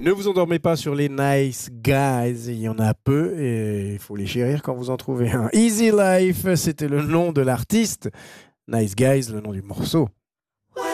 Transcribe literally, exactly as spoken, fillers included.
Ne vous endormez pas sur les nice guys, il y en a peu et il faut les chérir quand vous en trouvez un. Easy Life, c'était le nom de l'artiste. Nice Guys, le nom du morceau.